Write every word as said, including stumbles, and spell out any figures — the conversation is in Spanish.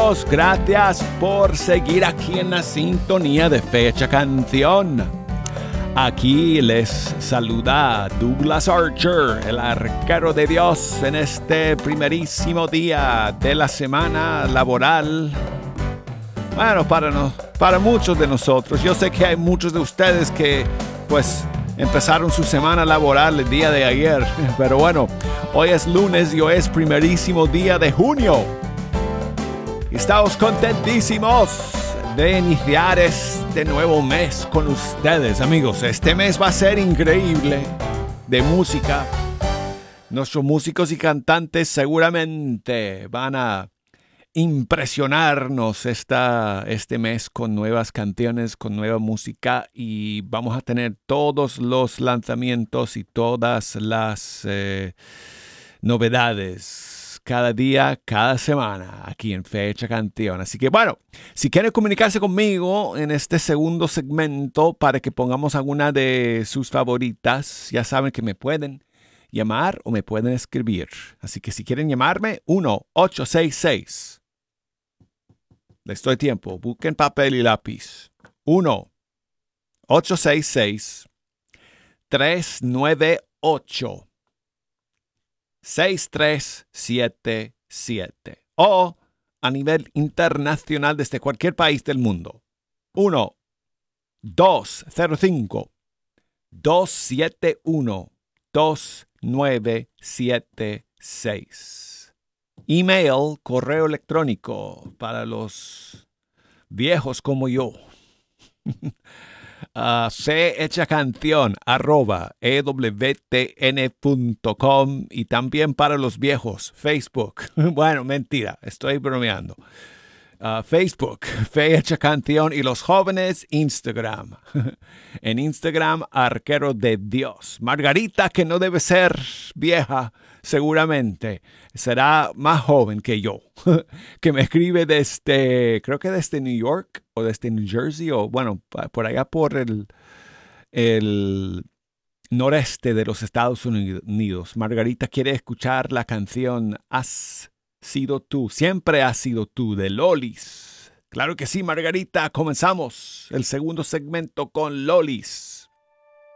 Dios, gracias por seguir aquí en la sintonía de Fecha Canción. Aquí les saluda Douglas Archer, el arquero de Dios, en este primerísimo día de la semana laboral. Bueno, para, no, para muchos de nosotros, yo sé que hay muchos de ustedes que, pues, empezaron su semana laboral el día de ayer. Pero bueno, hoy es lunes y hoy es primerísimo día de junio. Estamos contentísimos de iniciar este nuevo mes con ustedes, amigos. Este mes va a ser increíble de música. Nuestros músicos y cantantes seguramente van a impresionarnos esta, este mes con nuevas canciones, con nueva música, y vamos a tener todos los lanzamientos y todas las eh, novedades cada día, cada semana aquí en Fecha Canción. Así que bueno, si quieren comunicarse conmigo en este segundo segmento para que pongamos alguna de sus favoritas, ya saben que me pueden llamar o me pueden escribir. Así que si quieren llamarme, uno ocho seis seis. Les doy tiempo. Busquen papel y lápiz. uno ocho seis seis, tres nueve ocho, seis tres siete siete. O a nivel internacional desde cualquier país del mundo. uno dos cero cinco, dos siete uno, dos nueve siete seis. Email, correo electrónico para los viejos como yo. uh, Fechacanción arroba e w t n punto com, y también para los viejos Facebook. Bueno, mentira, estoy bromeando. Uh, Facebook, Fecha Canción, y los jóvenes, Instagram. En Instagram, Arquero de Dios. Margarita, que no debe ser vieja, seguramente será más joven que yo, que me escribe desde, creo que desde New York o desde New Jersey, o bueno, por allá por el, el noreste de los Estados Unidos. Margarita quiere escuchar la canción Has sido tú, siempre has sido tú, de Lolis. Claro que sí, Margarita. Comenzamos el segundo segmento con Lolis.